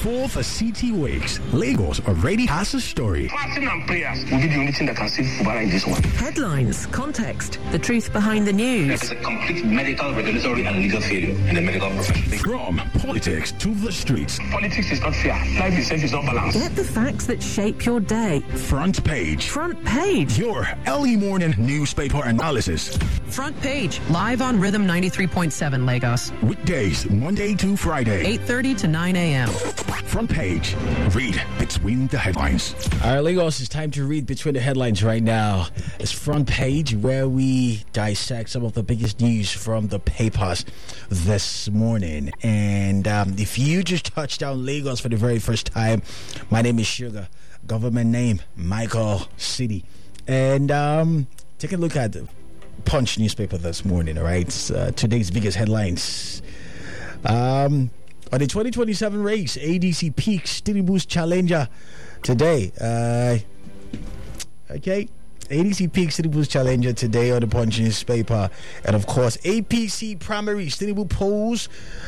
Before the city wakes, Lagos already has a story. Fasting and prayers will be the only thing that can save Fubara in this one. Headlines, context, the truth behind the news. There's a complete medical, regulatory, and legal failure in the medical profession. From politics to the streets. Politics is not fair. Life itself is not balanced. Get the facts that shape your day. Front Page. Front Page. Your early morning newspaper analysis. Front Page, live on Rhythm 93.7 Lagos. Weekdays, Monday to Friday. 8:30 to 9 a.m. Front Page. Read between the headlines. All right, Lagos, it's time to read between the headlines right now. It's Front Page, where we dissect some of the biggest news from the papers this morning. And if you just touched down Lagos for the very first time, my name is Sugar. Government name, Michael City. And take a look at the Punch newspaper this morning, all right? Today's biggest headlines. On the 2027 race, ADC peaks Tinubu's challenger today. Okay. ADC peaks Tinubu's challenger today on the Punch newspaper. And of course, APC primaries. Tinubu polls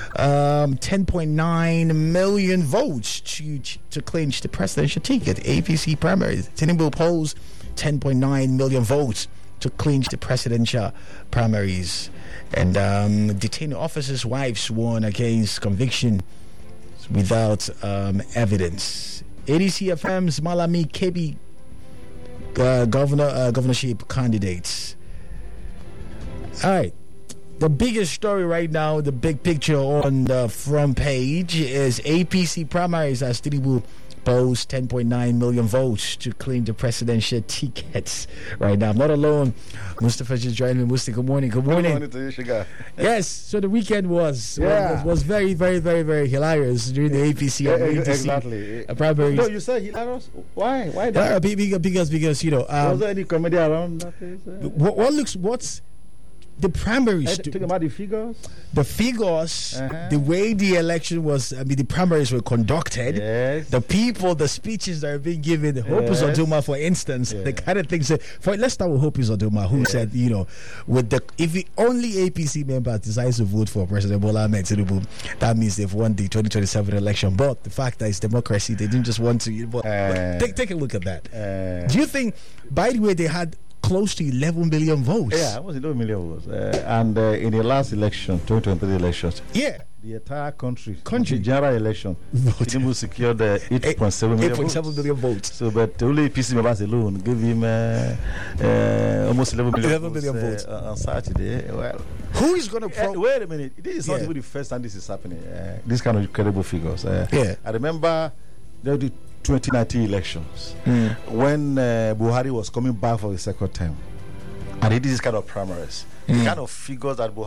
10.9 million votes to clinch the presidential ticket. APC primaries. Tinubu polls 10.9 million votes to clinch the presidential primaries. And detained officers' wives warn against conviction without evidence. ADC affirms Malami Kebbi governorship candidates. All right. The biggest story right now, the big picture on the front page is APC primaries as Tinubu polls 10.9 million votes to claim the presidential tickets right now. I'm not alone. Mustafa just joined me. Mustafa, good morning. Good morning. Good morning to you, Sugar. Yes, so the weekend was very, very, very, very hilarious during the APC and ADC exactly. primaries. No, you said hilarious? Why? Why that? Because you know. Was there any comedy around that place? What's the primaries? Talking about the figures? The figures, the way the election was, the primaries were conducted, the people, the speeches that are being given, Hope Uzodinma, for instance, the kind of things. Let's start with Hope Uzodinma, who said, you know, if the only APC member decides to vote for President Bola Ahmed Tinubu, that means they've won the 2027 election. But the fact that it's democracy, they didn't just want to. Take a look at that. Do you think, by the way, they had close to 11 million votes? Yeah, it was 11 million votes. And in the last election, 2023 elections, the entire country, the general election, Tinubu secured 8.7 million votes. So, but only APC members alone gave him almost 11 million votes on Saturday. Well, who is going to wait a minute. This is not even the first time this is happening. This kind of incredible figures. I remember the 2019 elections when Buhari was coming back for the second time, and he did this kind of primaries. The kind of figures that Buhari